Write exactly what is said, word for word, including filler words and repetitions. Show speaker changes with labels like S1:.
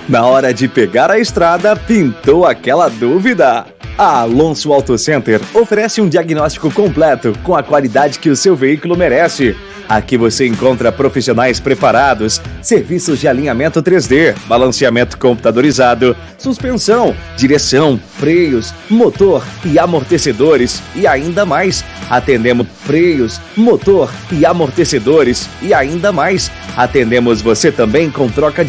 S1: Na hora de pegar a estrada, pintou aquela dúvida? A Alonso Auto Center oferece um diagnóstico completo com a qualidade que o seu veículo merece. Aqui você encontra profissionais preparados, serviços de alinhamento três D, balanceamento computadorizado, suspensão, direção, freios, motor e amortecedores e ainda mais. Atendemos freios, motor e amortecedores e ainda mais. Atendemos você também com troca de